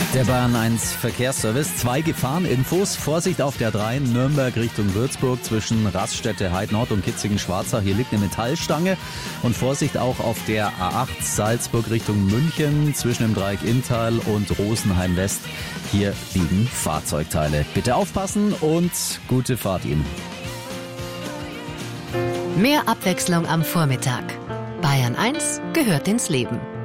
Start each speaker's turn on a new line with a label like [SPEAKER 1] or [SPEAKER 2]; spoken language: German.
[SPEAKER 1] Der Bayern 1 Verkehrsservice. 2 Gefahreninfos. Vorsicht auf der 3 Nürnberg Richtung Würzburg zwischen Raststätte Heidnord und Kitzingen-Schwarzach. Hier liegt eine Metallstange. Und Vorsicht auch auf der A8 Salzburg Richtung München zwischen dem Dreieck Inntal und Rosenheim West. Hier liegen Fahrzeugteile. Bitte aufpassen und gute Fahrt Ihnen.
[SPEAKER 2] Mehr Abwechslung am Vormittag. Bayern 1 gehört ins Leben.